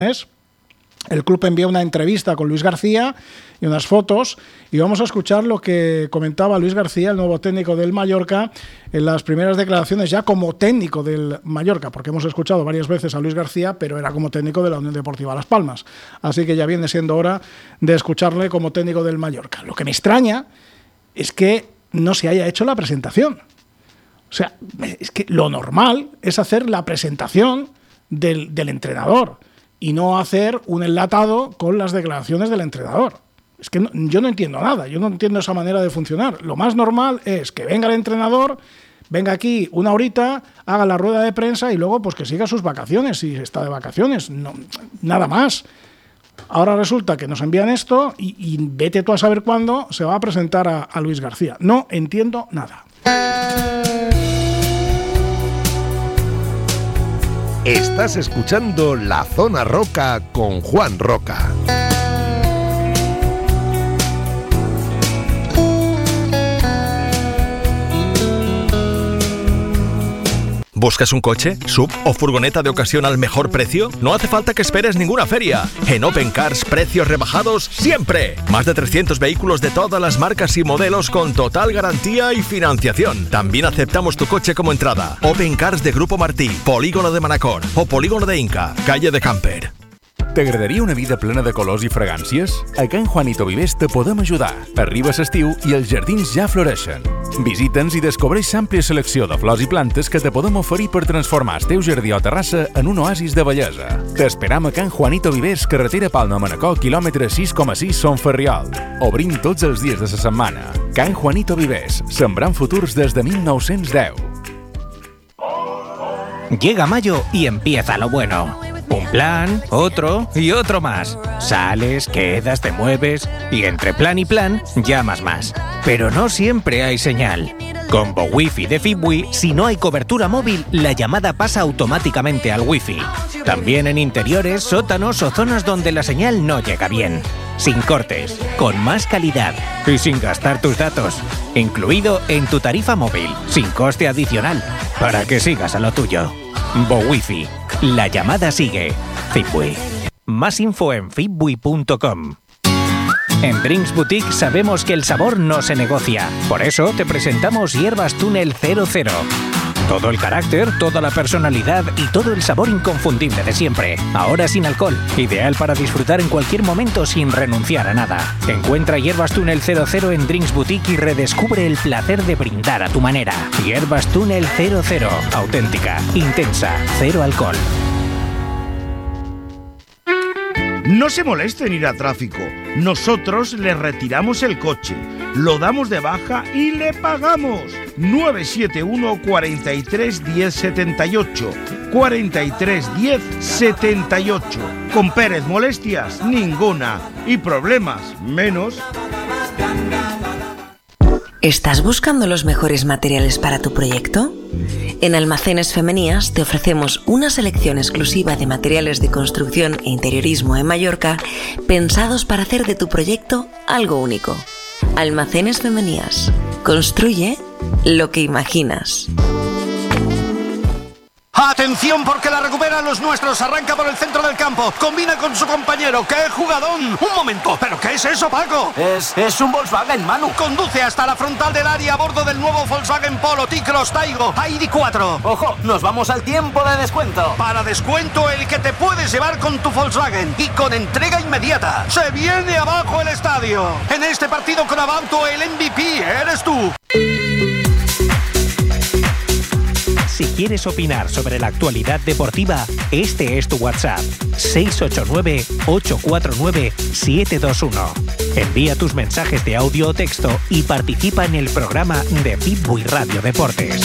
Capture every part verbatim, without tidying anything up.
El club envía una entrevista con Luis García y unas fotos, y vamos a escuchar lo que comentaba Luis García, el nuevo técnico del Mallorca, en las primeras declaraciones ya como técnico del Mallorca, porque hemos escuchado varias veces a Luis García, pero era como técnico de la Unión Deportiva Las Palmas. Así que ya viene siendo hora de escucharle como técnico del Mallorca. Lo que me extraña es que no se haya hecho la presentación. O sea, es que lo normal es hacer la presentación del, del entrenador y no hacer un enlatado con las declaraciones del entrenador. Es que no, yo no entiendo nada, yo no entiendo esa manera de funcionar. Lo más normal es que venga el entrenador, venga aquí una horita, haga la rueda de prensa y luego pues que siga sus vacaciones, si está de vacaciones, no, nada más. Ahora resulta que nos envían esto y, y vete tú a saber cuándo se va a presentar a, a Luis García. No entiendo nada. Estás escuchando La Zona Roca con Juan Roca. ¿Buscas un coche, sub o furgoneta de ocasión al mejor precio? No hace falta que esperes ninguna feria. En Open Cars, precios rebajados siempre. Más de trescientos vehículos de todas las marcas y modelos con total garantía y financiación. También aceptamos tu coche como entrada. Open Cars de Grupo Martí, Polígono de Manacor o Polígono de Inca, calle de Camper. T'agradaria una vida plena de colors i fragàncies? A Can Juanito Vivers te podem ajudar. Arriba l'estiu i els jardins ja floreixen. Visita'ns i descobreix l'àmplia selecció de flors i plantes que te podem oferir per transformar el teu jardí o terrassa en un oasis de bellesa. T'esperam a Can Juanito Vivers, carretera Palma-Manacor, quilòmetre sis coma sis, Son Ferriol. Obrim tots els dies de la setmana. Can Juanito Vivers, sembrant futurs des de mil nou-cents deu. Llega mayo y empieza lo bueno. Un plan, otro y otro más. Sales, quedas, te mueves y entre plan y plan llamas más. Pero no siempre hay señal. Con Wi-Fi de Fibwi, si no hay cobertura móvil, la llamada pasa automáticamente al Wi-Fi. También en interiores, sótanos o zonas donde la señal no llega bien. Sin cortes, con más calidad y sin gastar tus datos. Incluido en tu tarifa móvil, sin coste adicional, para que sigas a lo tuyo. Wi-Fi. La llamada sigue. Fibwi. Más info en fibwi punto com. En Drinks Boutique sabemos que el sabor no se negocia. Por eso te presentamos Hierbas Túnel cero cero. Todo el carácter, toda la personalidad y todo el sabor inconfundible de siempre. Ahora sin alcohol. Ideal para disfrutar en cualquier momento sin renunciar a nada. Encuentra Hierbas Túnel cero cero en Drinks Boutique y redescubre el placer de brindar a tu manera. Hierbas Túnel cero cero. Auténtica, intensa, cero alcohol. No se moleste en ir a tráfico. Nosotros le retiramos el coche, lo damos de baja y le pagamos. nueve siete uno, cuatro tres, diez, setenta y ocho. cuatro tres, diez, setenta y ocho. Con Pérez, molestias ninguna. Y problemas menos. ¿Estás buscando los mejores materiales para tu proyecto? En Almacenes Femenías te ofrecemos una selección exclusiva de materiales de construcción e interiorismo en Mallorca pensados para hacer de tu proyecto algo único. Almacenes Femenías. Construye lo que imaginas. ¡Atención porque la recuperan los nuestros! Arranca por el centro del campo, combina con su compañero. ¡Qué jugadón! ¡Un momento! ¿Pero qué es eso, Paco? Es, es un Volkswagen, Manu. Conduce hasta la frontal del área a bordo del nuevo Volkswagen Polo, T-Cross, Taigo, I D cuatro. ¡Ojo! Nos vamos al tiempo de descuento. Para descuento el que te puedes llevar con tu Volkswagen y con entrega inmediata. ¡Se viene abajo el estadio! En este partido con Abauto el M V P eres tú. Si quieres opinar sobre la actualidad deportiva, este es tu WhatsApp: seis ocho nueve, ocho cuatro nueve, siete dos uno. Envía tus mensajes de audio o texto y participa en el programa de Fibwi Radio Deportes.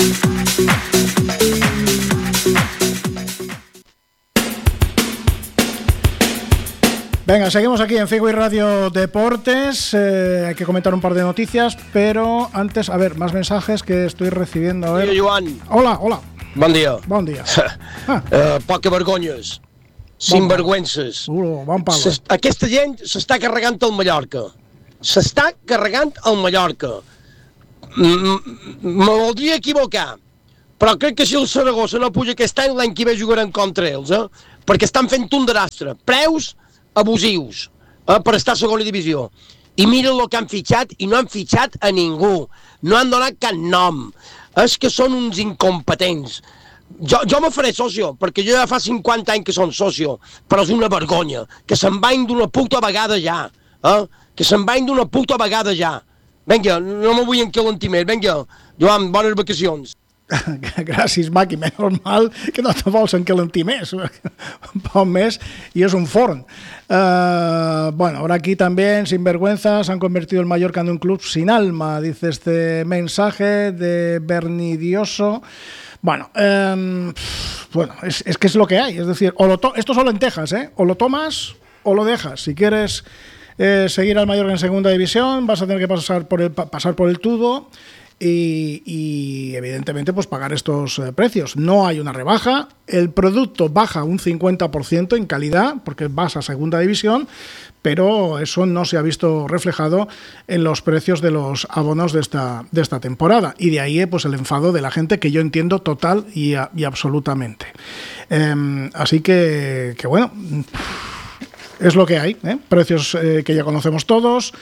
Venga, seguimos aquí en Fibwi Radio Deportes. Eh, hay que comentar un par de noticias, pero antes, a ver, más mensajes que estoy recibiendo. A ver. Hola, Joan. Hola, hola. Bon dia. Bon dia. ah. uh, poca vergonyes. Sinvergüences. Uh, bon palo. Aquesta gent s'està carregant el Mallorca. S'està carregant el Mallorca. Me voldria equivocar, però crec que si el Saragossa no puja aquest any, l'any que ve jugaran contra ells, eh? Perquè estan fent un desastre, preus abusius eh? per estar a segona divisió. I miren el que han fitxat i no han fitxat a ningú, no han donat cap nom, és que són uns incompetents. Jo, jo me faré socio, perquè jo ja fa cinquanta anys que som socio, però és una vergonya, que se'n vagin d'una puta vegada ja, eh? que se'n vagin d'una puta vegada ja. Vinga, no me vull encalentir més, vinga, Joan, bones vacacions. Gràcies, Maki, menys mal que no te vols encalentir més, un poc més, y es un forn. Uh, bueno, ahora aquí también, sin vergüenza, se han convertido el Mallorca en un club sin alma, dice este mensaje de Bernidioso. Bueno, eh, bueno es, es que es lo que hay, es decir, o lo to esto solo en Texas, ¿eh? O lo tomas o lo dejas. Si quieres eh, seguir al Mallorca en segunda división, vas a tener que pasar por el, pasar por el tubo. Y, y evidentemente pues pagar estos eh, precios. No hay una rebaja, el producto baja un cincuenta por ciento en calidad porque vas a segunda división, pero eso no se ha visto reflejado en los precios de los abonos de esta, de esta temporada, y de ahí pues el enfado de la gente, que yo entiendo total y, a, y absolutamente. Eh, así que, que bueno, es lo que hay, ¿eh? Precios eh, que ya conocemos todos.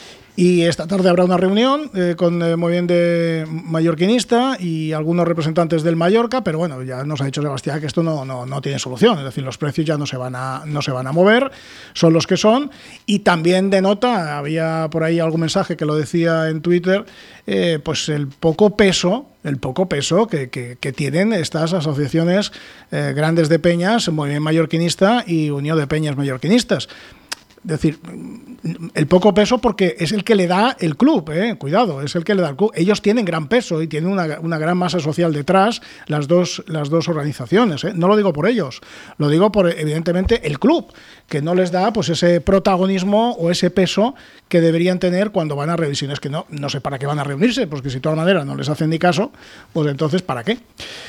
Y esta tarde habrá una reunión eh, con el movimiento mallorquinista y algunos representantes del Mallorca, pero bueno, ya nos ha dicho Sebastián que esto no, no, no tiene solución, es decir, los precios ya no se van a, no se van a mover, son los que son. Y también denota, había por ahí algún mensaje que lo decía en Twitter, eh, pues el poco peso, el poco peso que, que, que tienen estas asociaciones eh, grandes de peñas, Movimiento Mallorquinista y Unión de Peñas Mallorquinistas. Es decir, el poco peso porque es el que le da el club, ¿eh? Cuidado, es el que le da el club. Ellos tienen gran peso y tienen una, una gran masa social detrás, las dos, las dos organizaciones, ¿eh? No lo digo por ellos, lo digo por, evidentemente, el club, que no les da pues ese protagonismo o ese peso que deberían tener cuando van a revisiones, que no, no sé para qué van a reunirse, porque si de todas maneras no les hacen ni caso, pues entonces ¿para qué?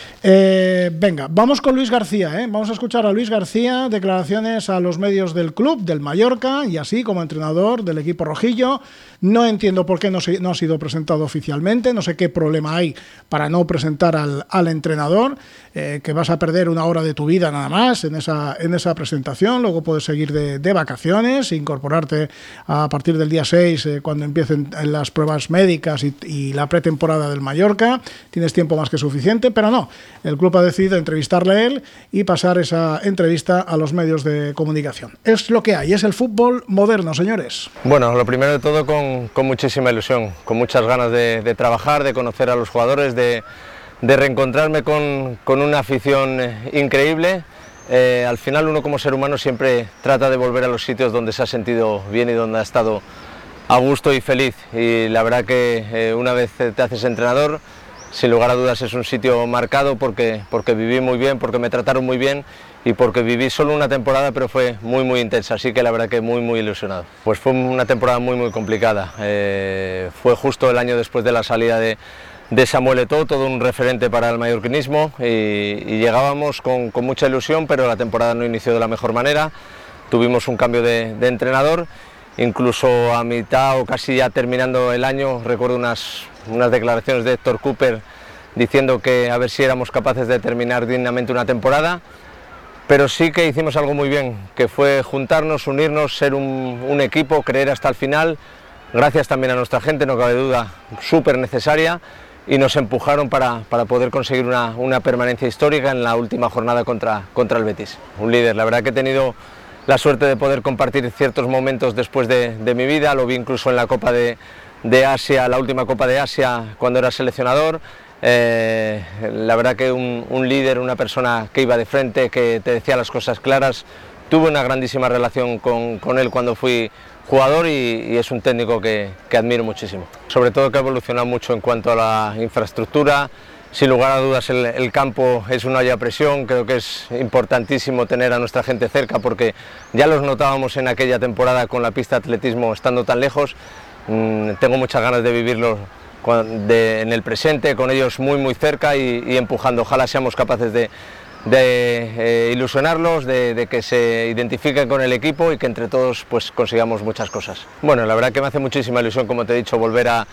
Eh, venga, vamos con Luis García, ¿eh? Vamos a escuchar a Luis García, declaraciones a los medios del club, del Mallorca, y así como entrenador del equipo rojillo. No entiendo por qué no, se, no ha sido presentado oficialmente, no sé qué problema hay para no presentar al, al entrenador, eh, que vas a perder una hora de tu vida nada más en esa, en esa presentación, luego puedes seguir de, de vacaciones, incorporarte a partir del día seis, eh, cuando empiecen las pruebas médicas y, y la pretemporada del Mallorca, tienes tiempo más que suficiente, pero no. El club ha decidido entrevistarle a él y pasar esa entrevista a los medios de comunicación. Es lo que hay, es el fútbol moderno, señores. Bueno, lo primero de todo con, con muchísima ilusión, con muchas ganas de, de trabajar, de conocer a los jugadores, de, de reencontrarme con, con una afición increíble. Eh, al final uno como ser humano siempre trata de volver a los sitios donde se ha sentido bien y donde ha estado a gusto y feliz. Y la verdad que eh, una vez te haces entrenador, sin lugar a dudas es un sitio marcado porque, porque viví muy bien, porque me trataron muy bien y porque viví solo una temporada, pero fue muy muy intensa, así que la verdad que muy muy ilusionado. Pues fue una temporada muy muy complicada, eh, fue justo el año después de la salida de, de Samuel Eto'o, todo un referente para el mallorquinismo, y, y llegábamos con, con mucha ilusión, pero la temporada no inició de la mejor manera, tuvimos un cambio de, de entrenador, incluso a mitad o casi ya terminando el año recuerdo unas, unas declaraciones de Héctor Cooper diciendo que a ver si éramos capaces de terminar dignamente una temporada, pero sí que hicimos algo muy bien, que fue juntarnos, unirnos, ser un, un equipo, creer hasta el final, gracias también a nuestra gente, no cabe duda, súper necesaria, y nos empujaron para, para poder conseguir una, una permanencia histórica en la última jornada contra, contra el Betis. Un líder, la verdad que he tenido la suerte de poder compartir ciertos momentos después de, de mi vida, lo vi incluso en la Copa de, de Asia, la última Copa de Asia cuando era seleccionador. Eh, la verdad que un, un líder, una persona que iba de frente, que te decía las cosas claras. Tuve una grandísima relación con, con él cuando fui jugador y, y es un técnico que, que admiro muchísimo. Sobre todo que ha evolucionado mucho en cuanto a la infraestructura. Sin lugar a dudas el, el campo es una olla a presión, creo que es importantísimo tener a nuestra gente cerca porque ya los notábamos en aquella temporada con la pista de atletismo estando tan lejos. Mm, tengo muchas ganas de vivirlo de, en el presente, con ellos muy muy cerca y, y empujando. Ojalá seamos capaces de, de eh, ilusionarlos, de, de que se identifiquen con el equipo y que entre todos pues consigamos muchas cosas. Bueno, la verdad que me hace muchísima ilusión, como te he dicho, volver a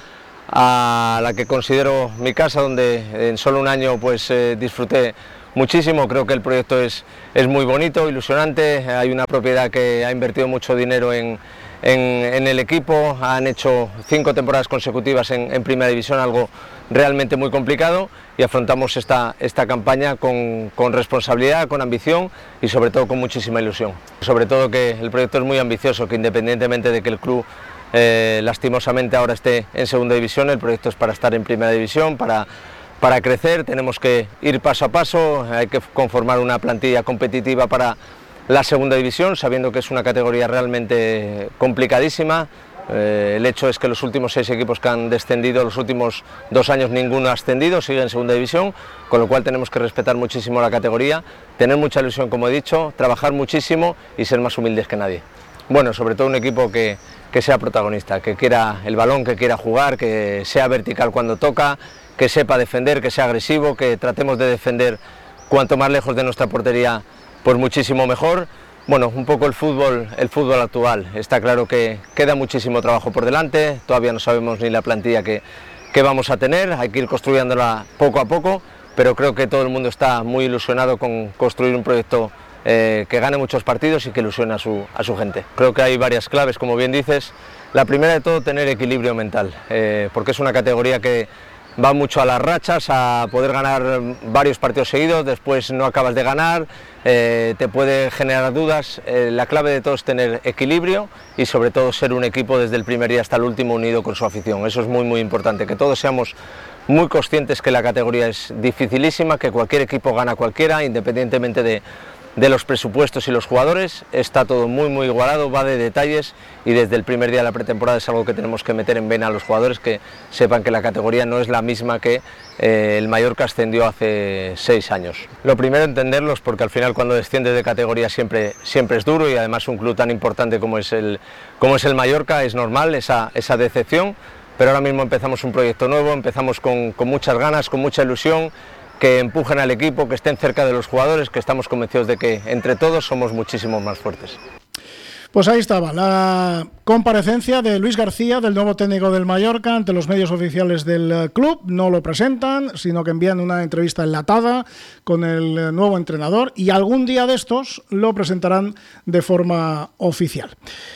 a la que considero mi casa, donde en solo un año pues eh, disfruté muchísimo. Creo que el proyecto es, es muy bonito, ilusionante. Hay una propiedad que ha invertido mucho dinero en, en, en el equipo, han hecho cinco temporadas consecutivas en, en Primera División, algo realmente muy complicado, y afrontamos esta, esta campaña con, con responsabilidad, con ambición y sobre todo con muchísima ilusión. Sobre todo que el proyecto es muy ambicioso, que independientemente de que el club eh, lastimosamente ahora esté en Segunda División, el proyecto es para estar en Primera División, para, para crecer. Tenemos que ir paso a paso, hay que conformar una plantilla competitiva para la Segunda División, sabiendo que es una categoría realmente complicadísima. Eh, el hecho es que los últimos seis equipos que han descendido, los últimos dos años ninguno ha ascendido, sigue en Segunda División, con lo cual tenemos que respetar muchísimo la categoría, tener mucha ilusión, como he dicho, trabajar muchísimo y ser más humildes que nadie. Bueno, sobre todo un equipo que, que sea protagonista, que quiera el balón, que quiera jugar, que sea vertical cuando toca, que sepa defender, que sea agresivo, que tratemos de defender cuanto más lejos de nuestra portería, pues muchísimo mejor. Bueno, un poco el fútbol, el fútbol actual. Está claro que queda muchísimo trabajo por delante, todavía no sabemos ni la plantilla que, que vamos a tener, hay que ir construyéndola poco a poco, pero creo que todo el mundo está muy ilusionado con construir un proyecto eh, que gane muchos partidos y que ilusione a su, a su gente. Creo que hay varias claves, como bien dices. La primera de todo, tener equilibrio mental, eh, porque es una categoría que va mucho a las rachas, a poder ganar varios partidos seguidos, después no acabas de ganar, eh, te puede generar dudas. Eh, la clave de todo es tener equilibrio y sobre todo ser un equipo desde el primer día hasta el último unido con su afición. Eso es muy muy importante, que todos seamos muy conscientes que la categoría es dificilísima, que cualquier equipo gana a cualquiera, independientemente de, de los presupuestos y los jugadores. Está todo muy muy igualado, va de detalles, y desde el primer día de la pretemporada es algo que tenemos que meter en vena a los jugadores, que sepan que la categoría no es la misma que eh, el Mallorca ascendió hace seis años. Lo primero, entenderlos, porque al final cuando desciendes de categoría siempre, siempre es duro, y además un club tan importante como es el, como es el Mallorca, es normal esa, esa decepción, pero ahora mismo empezamos un proyecto nuevo, empezamos con, con muchas ganas, con mucha ilusión, que empujen al equipo, que estén cerca de los jugadores, que estamos convencidos de que entre todos somos muchísimo más fuertes. Pues ahí estaba la comparecencia de Luis García, del nuevo técnico del Mallorca, ante los medios oficiales del club. No lo presentan, sino que envían una entrevista enlatada con el nuevo entrenador, y algún día de estos lo presentarán de forma oficial.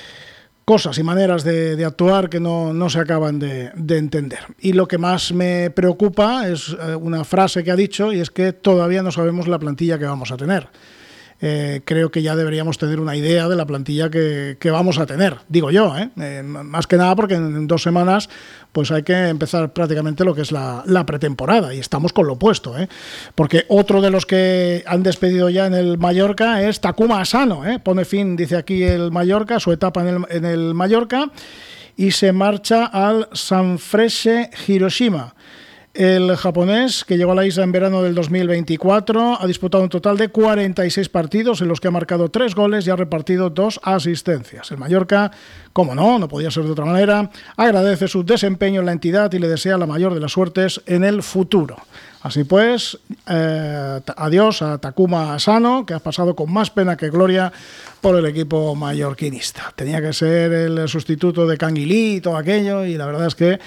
Cosas y maneras de, de actuar que no, no se acaban de, de entender. Y lo que más me preocupa es eh, una frase que ha dicho, y es que todavía no sabemos la plantilla que vamos a tener. Eh, creo que ya deberíamos tener una idea de la plantilla que, que vamos a tener, digo yo, ¿eh? Eh, más que nada porque en dos semanas pues hay que empezar prácticamente lo que es la, la pretemporada, y estamos con lo opuesto, ¿eh? Porque otro de los que han despedido ya en el Mallorca es Takuma Asano, ¿eh? Pone fin, dice aquí, el Mallorca, su etapa en el, en el Mallorca, y se marcha al Sanfrecce Hiroshima. El japonés, que llegó a la isla en verano del dos mil veinticuatro, ha disputado un total de cuarenta y seis partidos en los que ha marcado tres goles y ha repartido dos asistencias. El Mallorca, como no, no podía ser de otra manera, agradece su desempeño en la entidad y le desea la mayor de las suertes en el futuro. Así pues, eh, adiós a Takuma Asano, que ha pasado con más pena que gloria por el equipo mallorquinista. Tenía que ser el sustituto de Canguilí y todo aquello, y la verdad es que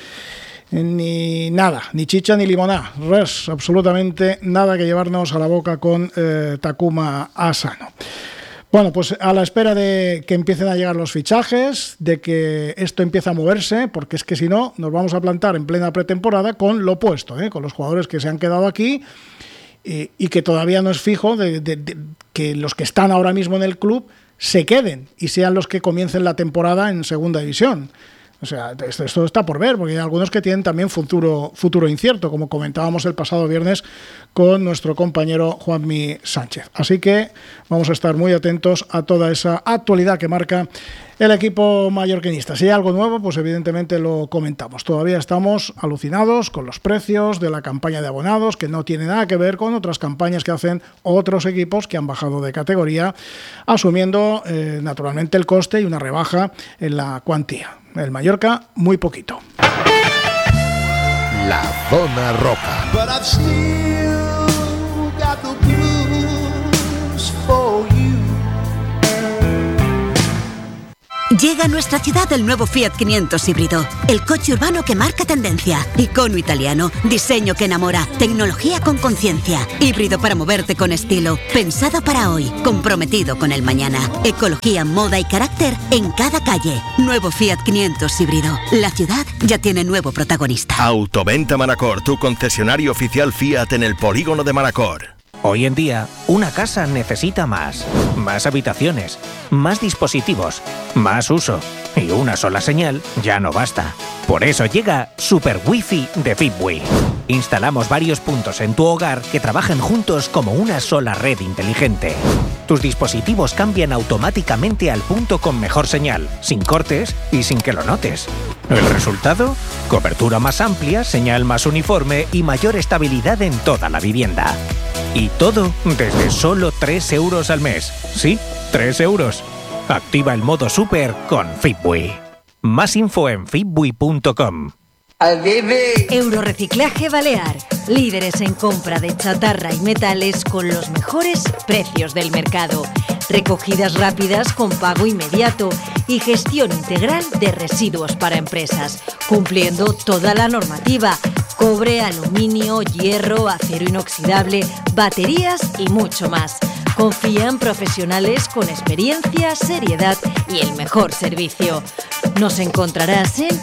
ni nada, ni chicha ni limoná, res, absolutamente nada que llevarnos a la boca con eh, Takuma Asano. Bueno, pues a la espera de que empiecen a llegar los fichajes, de que esto empiece a moverse, porque es que si no, nos vamos a plantar en plena pretemporada con lo opuesto, ¿eh? Con los jugadores que se han quedado aquí y, y que todavía no es fijo de, de, de que los que están ahora mismo en el club se queden y sean los que comiencen la temporada en Segunda División. O sea, esto, esto está por ver, porque hay algunos que tienen también futuro, futuro incierto, como comentábamos el pasado viernes con nuestro compañero Juanmi Sánchez. Así que vamos a estar muy atentos a toda esa actualidad que marca el equipo mallorquinista. Si hay algo nuevo, pues evidentemente lo comentamos. Todavía estamos alucinados con los precios de la campaña de abonados, que no tiene nada que ver con otras campañas que hacen otros equipos que han bajado de categoría, asumiendo eh, naturalmente el coste y una rebaja en la cuantía. El Mallorca, muy poquito. La Zona Roca. Llega a nuestra ciudad el nuevo Fiat quinientos híbrido, el coche urbano que marca tendencia, icono italiano, diseño que enamora, tecnología con conciencia, híbrido para moverte con estilo, pensado para hoy, comprometido con el mañana, ecología, moda y carácter en cada calle. Nuevo Fiat quinientos híbrido. La ciudad ya tiene nuevo protagonista. Autoventa Manacor, tu concesionario oficial Fiat en el polígono de Manacor. Hoy en día, una casa necesita más. Más habitaciones, más dispositivos, más uso. Y una sola señal ya no basta. Por eso llega Super Wi-Fi de Fitbee. Instalamos varios puntos en tu hogar que trabajan juntos como una sola red inteligente. Tus dispositivos cambian automáticamente al punto con mejor señal, sin cortes y sin que lo notes. ¿El resultado? Cobertura más amplia, señal más uniforme y mayor estabilidad en toda la vivienda. Y todo desde solo tres euros al mes. Sí, tres euros. Activa el modo Super con Fitbee. Más info en fitbee punto com. Eurorreciclaje Balear. Líderes en compra de chatarra y metales con los mejores precios del mercado. Recogidas rápidas con pago inmediato y gestión integral de residuos para empresas, cumpliendo toda la normativa. Cobre, aluminio, hierro, acero inoxidable, baterías y mucho más. Confían profesionales con experiencia, seriedad y el mejor servicio. Nos encontrarás en